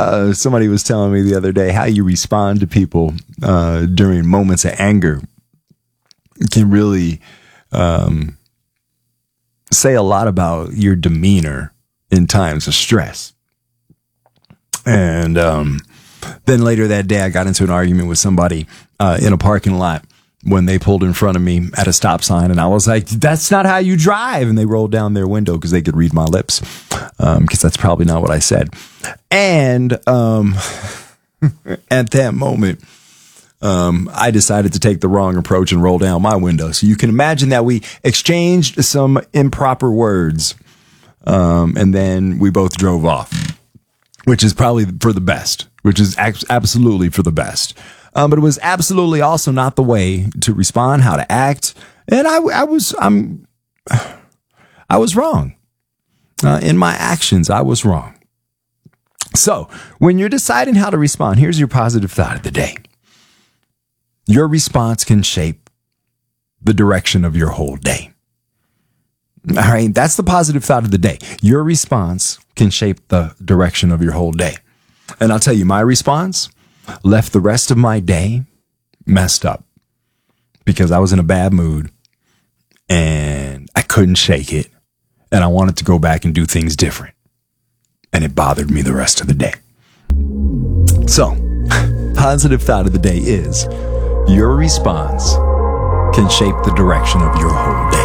Somebody was telling me the other day how you respond to people during moments of anger can really say a lot about your demeanor in times of stress. And then later that day, I got into an argument with somebody in a parking lot when they pulled in front of me at a stop sign. And I was like, that's not how you drive. And they rolled down their window because they could read my lips, because that's probably not what I said. And at that moment, I decided to take the wrong approach and roll down my window. So you can imagine that we exchanged some improper words, and then we both drove off, which is probably for the best, which is absolutely for the best. But it was absolutely also not the way to respond, how to act. And I was wrong. In my actions, I was wrong. So when you're deciding how to respond, here's your positive thought of the day. Your response can shape the direction of your whole day. All right. That's the positive thought of the day. Your response can shape the direction of your whole day. And I'll tell you, my response left the rest of my day messed up because I was in a bad mood and I couldn't shake it. And I wanted to go back and do things different. And it bothered me the rest of the day. So, positive thought of the day is your response can shape the direction of your whole day.